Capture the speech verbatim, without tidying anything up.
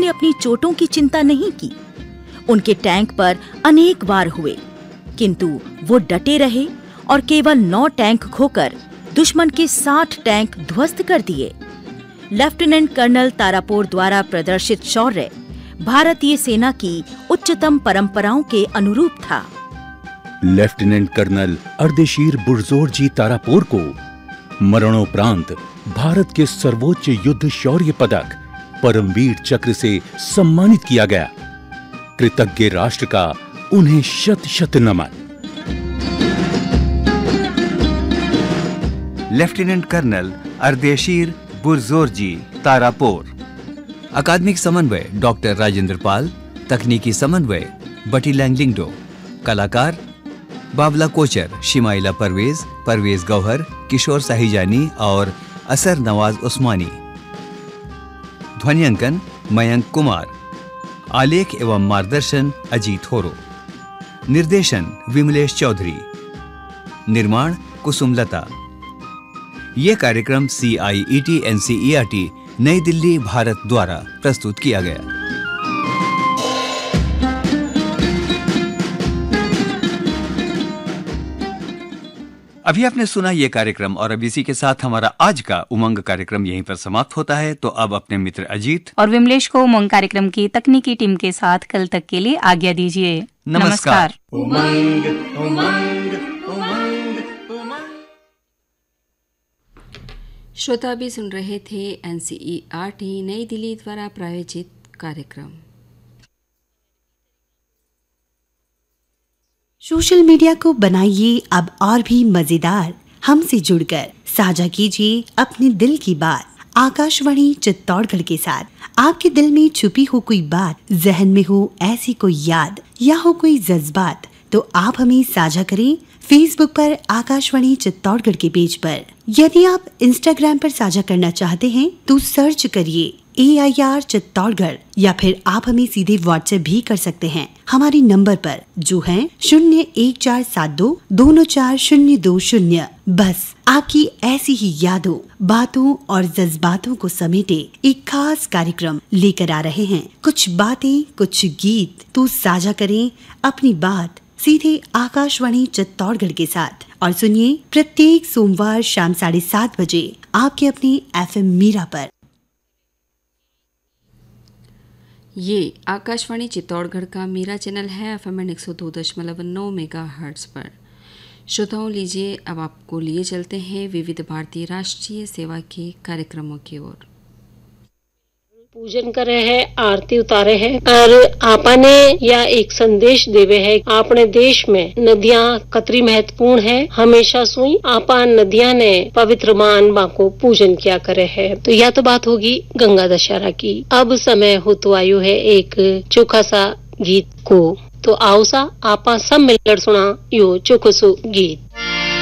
अपनी चोटों की चिंता नहीं की। उनके टैंक पर अनेक वार हुए, किंतु वो डटे रहे और केवल नौ टैंक खोकर दुश्मन के साठ टैंक ध्वस्त कर दिए। लेफ्टिनेंट कर्नल तारापोर द्वारा प्रदर्शित शौर्य भारतीय सेना की उच्चतम परंपराओं के अनुरूप था। लेफ्टिनेंट कर्नल अर्देशीर बुरजोरजी तारापोर को मरणोपरांत भारत के सर्वोच्च युद्ध शौर्य पदक परमवीर चक्र से सम्मानित किया गया। कृतज्ञ राष्ट्र का उन्हें शत शत नमन। Lieutenant colonel Ardeshir Burzorji Tarapore. अकादमिक समन्वय डॉक्टर राजेंद्र पाल। तकनीकी समन्वय बटी लैंगलिंगडो। कलाकार बाबला कोचर, शिमाइला परवेज, परवेज गौहर, किशोर साहिजानी और असर नवाज उस्मानी। ध्वनियांकन मयंक कुमार। आलेख एवं मार्गदर्शन अजीत होरो। निर्देशन विमलेश चौधरी। निर्माण कुसुमलता। ये कार्यक्रम सी आई E T N C E R T नई दिल्ली भारत द्वारा प्रस्तुत किया गया। अभी आपने सुना ये कार्यक्रम और अब इसी के साथ हमारा आज का उमंग कार्यक्रम यहीं पर समाप्त होता है। तो अब अपने मित्र अजीत और विमलेश को उमंग कार्यक्रम की तकनीकी टीम के साथ कल तक के लिए आज्ञा दीजिए। नमस्कार। उमंग उमंग उमंग उमंग। श्रोता भी सुन रहे थे N C E R T नई दिल्ली द्वारा प्रायोजित कार्यक्रम। सोशल मीडिया को बनाइए अब और भी मजेदार। हमसे जुड़कर साझा कीजिए अपने दिल की बात आकाशवाणी चित्तौड़गढ़ के साथ। आपके दिल में छुपी हो कोई बात, जहन में हो ऐसी कोई याद या हो कोई जज्बात, तो आप हमें साझा करें फेसबुक पर आकाशवाणी चित्तौड़गढ़ के पेज पर। यदि आप इंस्टाग्राम पर साझा करना चाहते हैं तो सर्च करिए ए आई आर चित्तौड़गढ़, या फिर आप हमें सीधे व्हाट्सएप भी कर सकते हैं हमारे नंबर पर जो है शून्य एक चार सात दो दोनों चार शून्य दो शून्य। बस आपकी ऐसी ही यादों, बातों और जज्बातों को समेटे एक खास कार्यक्रम लेकर आ रहे हैं। कुछ बातें कुछ गीत, तो साझा करें अपनी बात सीधे आकाशवाणी चित्तौड़गढ़ के साथ और सुनिए प्रत्येक सोमवार शाम साढ़े सात बजे आपके अपनी एफ एम मीरा पर। ये आकाशवाणी चित्तौड़गढ़ का मीरा चैनल है एफ एम एक सौ दो दशमलव नौ मेगा हर्ट्ज पर। श्रोताओं, लीजिए अब आपको लिए चलते हैं विविध भारतीय राष्ट्रीय सेवा के कार्यक्रमों की ओर। पूजन करे है, आरती उतारे है और आपने या एक संदेश देवे है। अपने देश में नदियाँ कतरी महत्वपूर्ण है। हमेशा सुई आपा नदियाँ ने पवित्र मान माँ को पूजन किया करे है। तो यह तो बात होगी गंगा दशहरा की। अब समय हो तो आयु है एक चोखा सा गीत को। तो आओ सा आपा सब मिलकर सुना यो चोखो सो गीत।